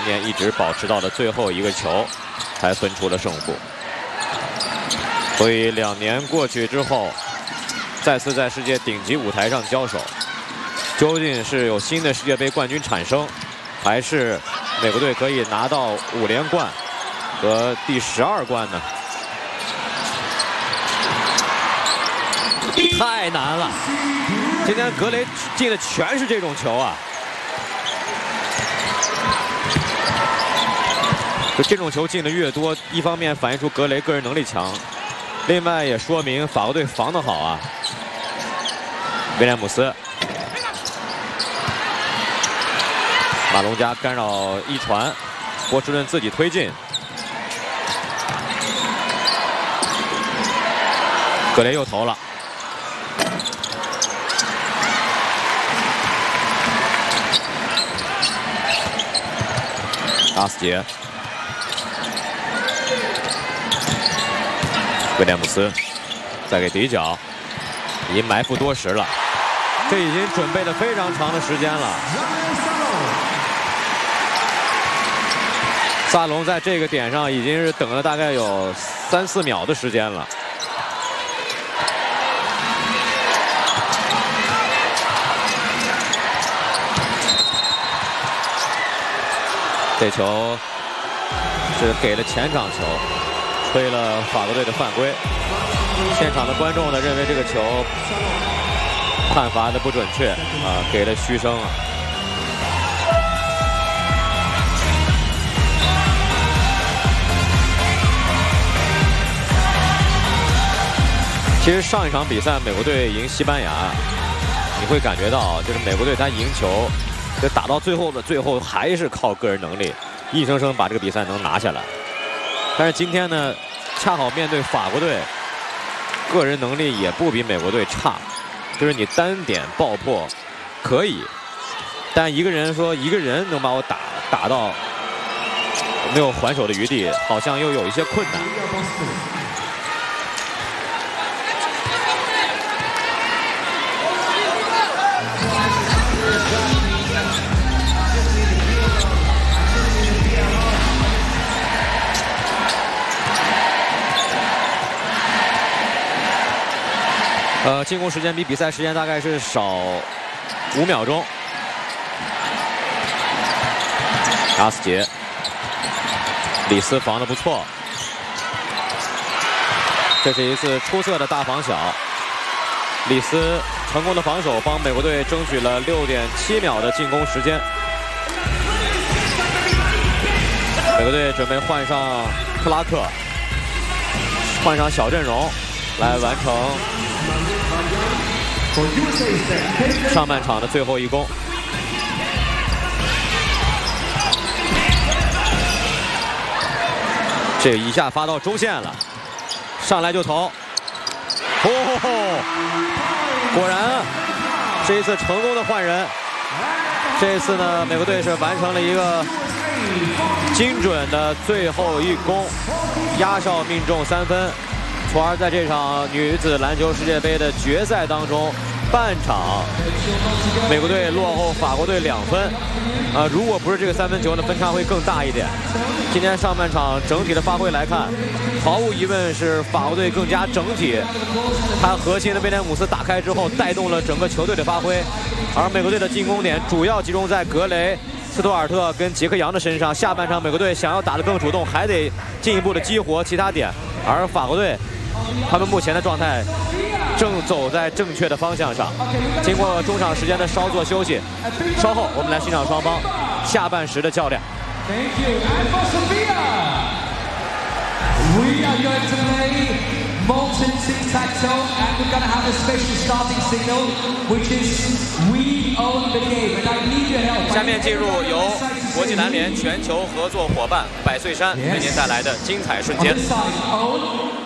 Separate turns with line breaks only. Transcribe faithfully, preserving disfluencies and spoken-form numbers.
年一直保持到了最后一个球，才分出了胜负。所以两年过去之后，再次在世界顶级舞台上交手，究竟是有新的世界杯冠军产生，还是美国队可以拿到五连冠和第十二冠呢？太难了！今天格雷进的全是这种球啊！就这种球进的越多，一方面反映出格雷个人能力强，另外也说明法国队防得好啊。威廉姆斯，马龙加干扰一传，波士顿自己推进，格雷又投了。阿斯杰，威廉姆斯再给底角，已经埋伏多时了，这已经准备了非常长的时间了。萨隆在这个点上已经是等了大概有三四秒的时间了。这球是给了前场球，吹了法国队的犯规。现场的观众呢认为这个球判罚的不准确啊，给了嘘声啊。其实上一场比赛美国队赢西班牙，你会感觉到就是美国队他赢球。这打到最后的最后还是靠个人能力，硬生生把这个比赛能拿下来。但是今天呢，恰好面对法国队，个人能力也不比美国队差，就是你单点爆破可以，但一个人说一个人能把我打打到没有还手的余地，好像又有一些困难。呃，进攻时间比比赛时间大概是少五秒钟。阿斯杰，里斯防得不错，这是一次出色的大防小。里斯成功的防守，帮美国队争取了六点七秒的进攻时间。美国队准备换上克拉克，换上小阵容来完成上半场的最后一攻。这一下发到中线了，上来就投。哦，果然这一次成功的换人。这一次呢，美国队是完成了一个精准的最后一攻，压哨命中三分，从而在这场女子篮球世界杯的决赛当中，半场美国队落后法国队两分。啊、呃，如果不是这个三分球呢，分差会更大一点。今天上半场整体的发挥来看，毫无疑问是法国队更加整体。他核心的威廉姆斯打开之后，带动了整个球队的发挥。而美国队的进攻点主要集中在格雷、斯图尔特跟杰克杨的身上。下半场美国队想要打得更主动，还得进一步的激活其他点。而法国队，他们目前的状态正走在正确的方向上。经过中场时间的稍作休息，稍后我们来欣赏双方下半时的较量。
Thank you. And for Sophia, we are going to play Molten Tic-Tac-Toe, and we're going to have a special starting signal, which is we own the game. And I need your help.
下面进入由国际篮联全球合作伙伴百岁山为您带来的精彩瞬间。